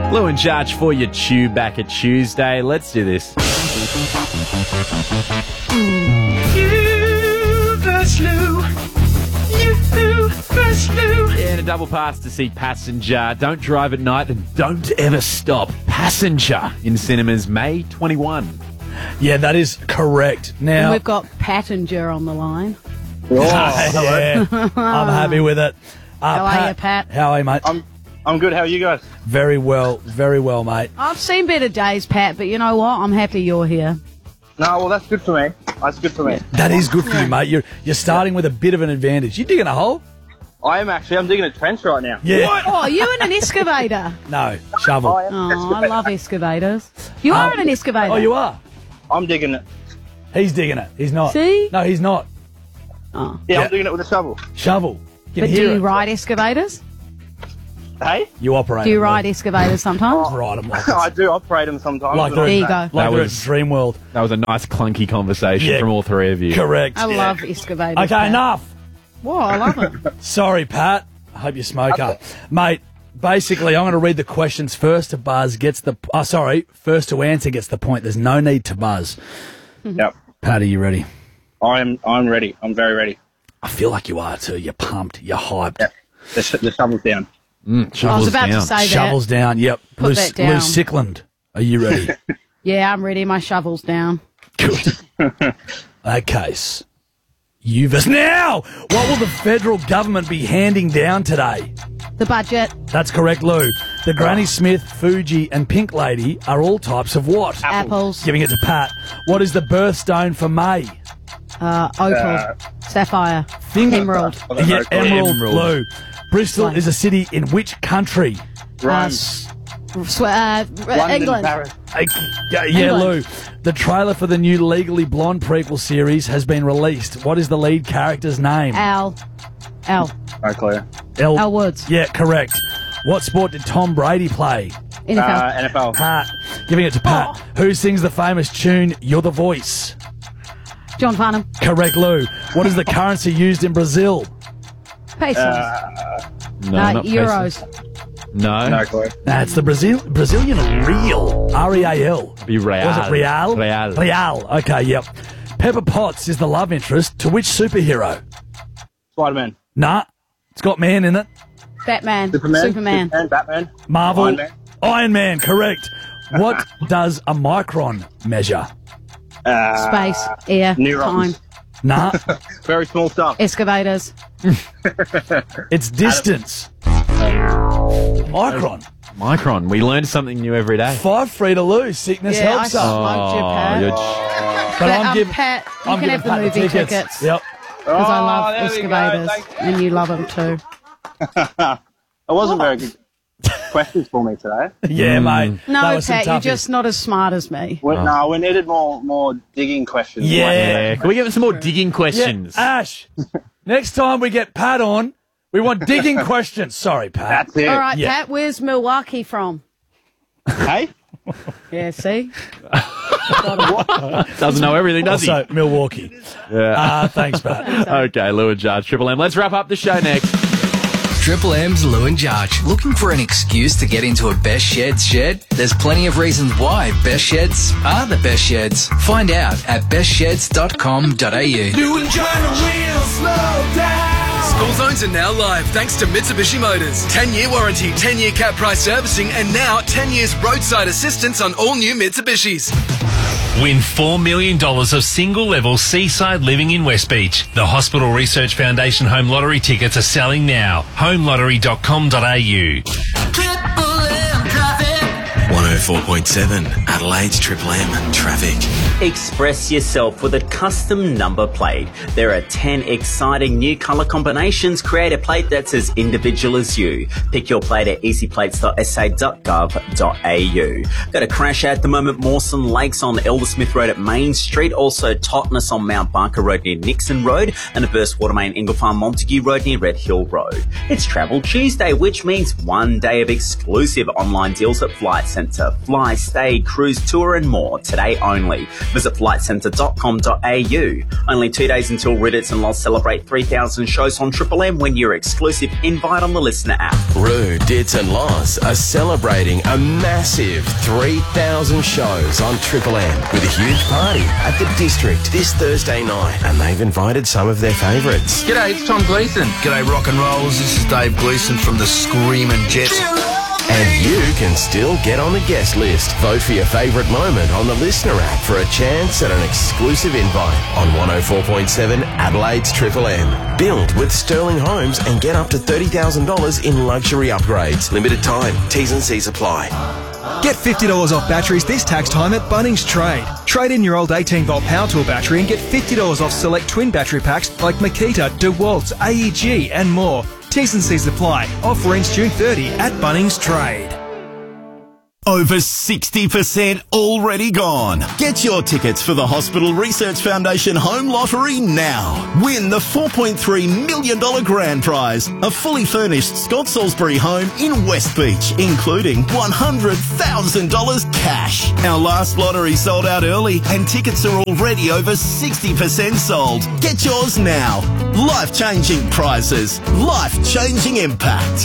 Lou and Jarch for your Chew back at Tuesday. Let's do this. You versus Lou. You versus Lou. Yeah, and a double pass to see Passenger. Don't drive at night and don't ever stop. Passenger in cinemas May 21. Yeah, that is correct. Now And we've got Pattinger on the line. yeah, I'm happy with it. How are you, Pat? How are you, mate? I'm good. How are you guys? Very well, mate. I've seen better days, Pat, but you know what? I'm happy you're here. No, well, that's good for me. That's good for me. That is good for you, mate. You're starting with a bit of an advantage. You digging a hole? I am actually. I'm digging a trench right now. Yeah. Oh, you in an excavator? No, shovel. Oh, I love excavators. You are in an excavator. Oh, you are? I'm digging it. He's digging it. He's not. See? No, he's not. Oh. Yeah, I'm digging it with a shovel. Shovel. Can But hear do you it. ride excavators? Hey? You operate Do you them, ride Lou. excavators sometimes? Ride them like I do operate them sometimes. Like but There you I- go. Like That they're was- at Dream World. That was a nice clunky conversation Yeah. from all three of you. Correct. I love excavators. Okay, Pat. enough. Whoa, I love it. Sorry, Pat. I hope you smoke up. Mate, basically, I'm going to read the questions. First to buzz gets the... first to answer gets the point. There's no need to buzz. Yep. Pat, are you ready? I'm ready. I'm very ready. I feel like you are too. You're pumped. You're hyped. Yep. The shovel's down. I was about to say that. Shovels down. Yep. Put that down. Lou Sickland. Are you ready? Yeah, I'm ready. My shovel's down. Good. Okay. Now, what will the federal government be handing down today? The budget. That's correct, Lou. The Granny Smith, Fuji, and Pink Lady are all types of what? Apples. Giving it to Pat. What is the birthstone for May? Opal. Sapphire. Emerald. Yeah, Emerald, Emerald. Lou. Bristol Right. is a city in which country? Rome. London, England. Paris. Yeah, England. Lou. The trailer for the new Legally Blonde prequel series has been released. What is the lead character's name? Al. No clue. Al Woods. Yeah, correct. What sport did Tom Brady play? NFL. NFL. Pat. Giving it to Pat. Who sings the famous tune You're the Voice? John Farnham. Correct, Lou. What is the currency used in Brazil? Pesos. No, not Euros. pesos. No. No clue. That's the Brazilian real. R-E-A-L. Be Real. Was it Real? Real. Real. Okay, yep. Pepper Potts is the love interest to which superhero? Spider-Man. Nah. It's got man in it. Batman. Superman. Batman. Marvel. Iron Man. Iron Man, correct. What does a micron measure? Space. Air. Neurons. Time. Nah. Very small stuff. Excavators. It's distance. Micron. Micron. We learn something new every day. 5-3 to lose. Sickness Yeah, helps I us. smoked you, Pat. You're But I'm giving Pat, you I'm can giving have the Pat movie tickets. Yep. Because I love there we go. excavators. Thank And you love them too. It wasn't very good questions for me today. Yeah, mate. Mm. No, That was some Pat, you're toughies. just not as smart as me. No, we needed more digging questions. Yeah. Yeah. Can we get some more digging questions? Yeah, Ash, next time we get Pat on, we want digging questions. Sorry, Pat. That's it. All right, Yeah. Pat, where's Milwaukee from? Hey? Yeah, see? Doesn't know everything, does he? Also, Milwaukee. Yeah. Thanks, Pat. Okay, Lou and Jarch, Triple M. Let's wrap up the show next. Triple M's Lou and Jarch. Looking for an excuse to get into a Best Sheds shed? There's plenty of reasons why Best Sheds are the best sheds. Find out at bestsheds.com.au. New and trying to real slow down. School zones are now live thanks to Mitsubishi Motors. 10-year warranty, 10-year cap price servicing, and now 10 years roadside assistance on all new Mitsubishis. Win $4 million of single-level seaside living in West Beach. The Hospital Research Foundation Home Lottery tickets are selling now. homelottery.com.au. 104.7 Adelaide's Triple M traffic. Express yourself with a custom number plate. There are 10 exciting new colour combinations. Create a plate that's as individual as you. Pick your plate at easyplates.sa.gov.au. Got a crash at the moment, Mawson Lakes on Eldersmith Road at Main Street. Also Totnes on Mount Barker Road near Nixon Road. And a burst water main Ingle Farm Montague Road near Red Hill Road. It's Travel Tuesday, which means one day of exclusive online deals at Flight Centre Centre. Fly, stay, cruise, tour and more today only. Visit flightcentre.com.au. Only 2 days until Riddits and Loz celebrate 3,000 shows on Triple M when your exclusive invite on the Listener app. Roo, Dits and Loz are celebrating a massive 3,000 shows on Triple M with a huge party at the District this Thursday night, and they've invited some of their favourites. G'day, it's Tom Gleeson. G'day, rock and rollers. This is Dave Gleeson from the Screamin' Jets. And you can still get on the guest list. Vote for your favourite moment on the Listener app for a chance at an exclusive invite on 104.7 Adelaide's Triple M. Build with Sterling Homes and get up to $30,000 in luxury upgrades. Limited time. T's and C's apply. Get $50 off batteries this tax time at Bunnings Trade. Trade in your old 18-volt power tool battery and get $50 off select twin battery packs like Makita, DeWalt, AEG and more. T's and C's apply. Offer ends June 30 at Bunnings Trade. Over 60% already gone. Get your tickets for the Hospital Research Foundation Home Lottery now. Win the $4.3 million grand prize, a fully furnished Scott Salisbury home in West Beach, including $100,000 cash. Our last lottery sold out early and tickets are already over 60% sold. Get yours now. Life-changing prizes, life-changing impact.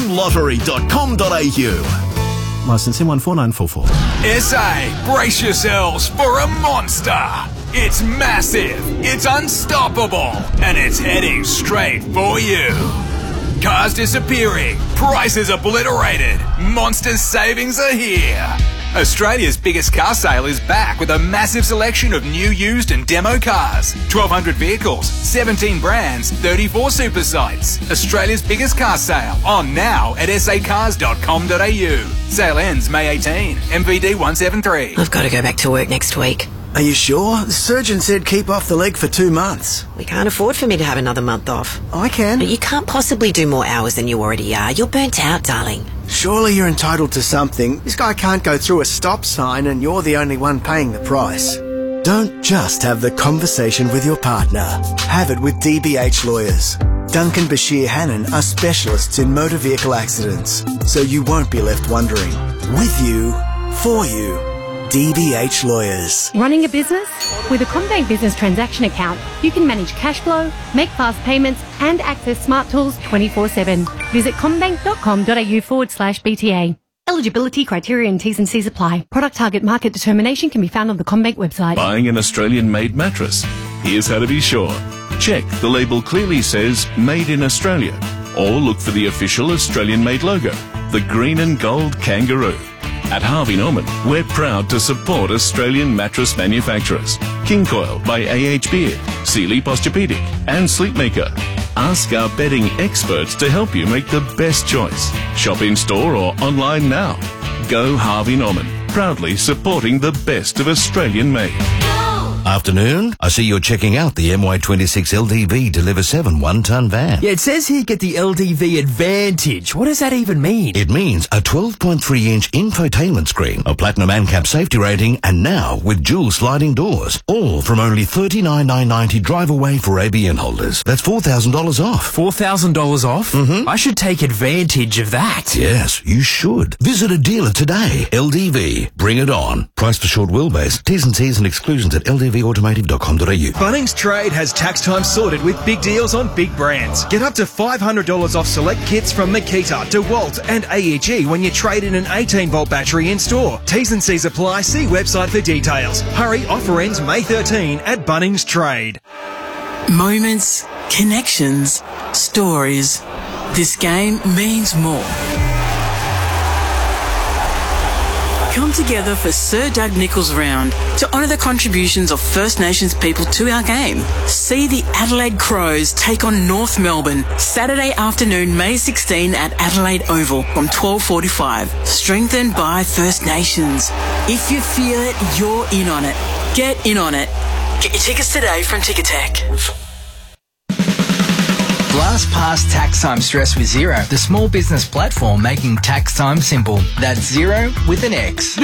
HomeLottery.com.au. Licensing 14944. SA, brace yourselves for a monster. It's massive, it's unstoppable, and it's heading straight for you. Cars disappearing, prices obliterated, monster savings are here. Australia's biggest car sale is back with a massive selection of new, used and demo cars. 1,200 vehicles, 17 brands, 34 super sites. Australia's biggest car sale on now at sacars.com.au. Sale ends May 18. MVD 173. I've got to go back to work next week. Are you sure? The surgeon said keep off the leg for 2 months. We can't afford for me to have another month off. I can. But you can't possibly do more hours than you already are. You're burnt out, darling. Surely you're entitled to something. This guy can't go through a stop sign and you're the only one paying the price. Don't just have the conversation with your partner. Have it with DBH Lawyers. Duncan Bashir Hannon are specialists in motor vehicle accidents, so you won't be left wondering. With you, for you. DBH Lawyers. Running a business? With a CommBank Business Transaction Account, you can manage cash flow, make fast payments, and access smart tools 24/7. Visit commbank.com.au/BTA. Eligibility criteria and T's and C's apply. Product target market determination can be found on the CommBank website. Buying an Australian-made mattress? Here's how to be sure. Check the label clearly says Made in Australia, or look for the official Australian-made logo, the green and gold kangaroo. At Harvey Norman, we're proud to support Australian mattress manufacturers. King Coil by A.H. Beard, Sealy Posturepedic and Sleepmaker. Ask our bedding experts to help you make the best choice. Shop in store or online now. Go Harvey Norman, proudly supporting the best of Australian made. Afternoon. I see you're checking out the MY26 LDV Deliver 7 one-ton van. Yeah, it says here get the LDV Advantage. What does that even mean? It means a 12.3-inch infotainment screen, a platinum ANCAP safety rating, and now with dual sliding doors. All from only $39,990 drive away for ABN holders. That's $4,000 off. $4,000 off? Mm-hmm. I should take advantage of that. Yes, you should. Visit a dealer today. LDV. Bring it on. Price for short wheelbase. T's and C's and exclusions at ldvautomotive.com.au. Bunnings Trade has tax time sorted with big deals on big brands. Get up to $500 off select kits from Makita, DeWalt and AEG when you trade in an 18-volt battery in store. T's and C's apply. See website for details. Hurry, offer ends May 13 at Bunnings Trade. Moments, connections, stories. This game means more. Come together for Sir Doug Nicholls Round to honour the contributions of First Nations people to our game. See the Adelaide Crows take on North Melbourne Saturday afternoon, May 16 at Adelaide Oval from 12:45. Strengthened by First Nations. If you feel it, you're in on it. Get in on it. Get your tickets today from Ticketek. Blast past tax time stress with Xero, the small business platform making tax time simple. That's Xero with an X.